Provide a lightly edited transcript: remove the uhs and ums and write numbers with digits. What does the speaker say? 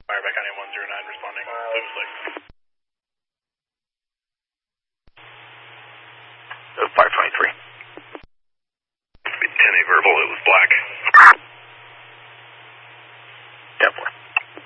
Fireback on A109 responding. Loomis Lake. 523. 10-8 verbal, it was black.